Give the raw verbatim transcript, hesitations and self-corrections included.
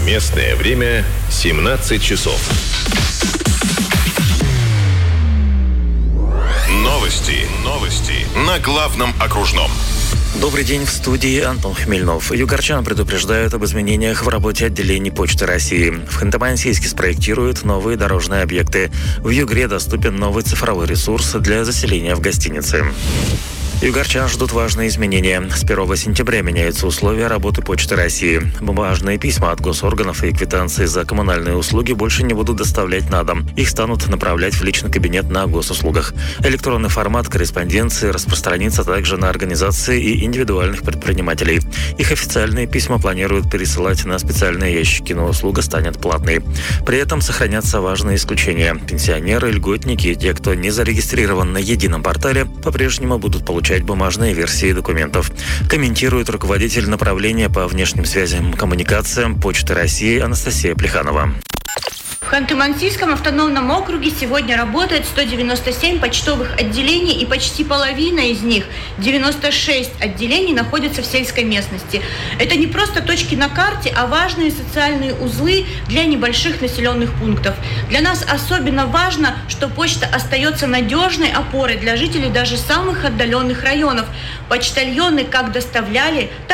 Местное время семнадцать часов. Новости. Новости на главном окружном. Добрый день, в студии Антон Хмельнов. Югорчан предупреждают об изменениях в работе отделений Почты России. В Ханты-Мансийске спроектируют новые дорожные объекты. В Югре доступен новый цифровой ресурс для заселения в гостиницы. Югорчан ждут важные изменения. С первого сентября меняются условия работы Почты России. Бумажные письма от госорганов и квитанции за коммунальные услуги больше не будут доставлять на дом. Их станут направлять в личный кабинет на госуслугах. Электронный формат корреспонденции распространится также на организации и индивидуальных предпринимателей. Их официальные письма планируют пересылать на специальные ящики, но услуга станет платной. При этом сохранятся важные исключения. Пенсионеры, льготники и те, кто не зарегистрирован на едином портале, по-прежнему будут получать бумажные версии документов. Комментирует руководитель направления по внешним связям и коммуникациям Почты России Анастасия Плеханова. В Ханты-Мансийском автономном округе сегодня работает сто девяносто семь почтовых отделений, и почти половина из них, девяносто шесть отделений, находятся в сельской местности. Это не просто точки на карте, а важные социальные узлы для небольших населенных пунктов. Для нас особенно важно, что почта остается надежной опорой для жителей даже самых отдаленных районов. Почтальоны как доставляли,